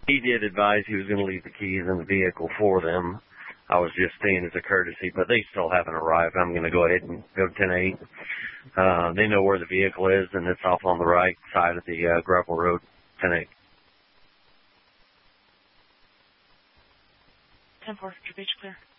He did advise he was going to leave the keys in the vehicle for them. I was just saying as a courtesy, but they still haven't arrived. I'm going to go ahead and go 10-8. They know where the vehicle is, and it's off on the right side of the gravel road, 10-8. 10-4, Beach clear.